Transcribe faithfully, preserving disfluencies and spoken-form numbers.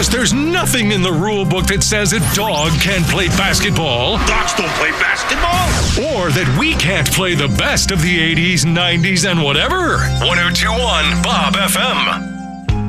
Plus, there's nothing in the rule book that says a dog can't play basketball. Dogs don't play basketball. Or that we can't play the best of the eighties, nineties, and whatever. one oh two point one Bob F M.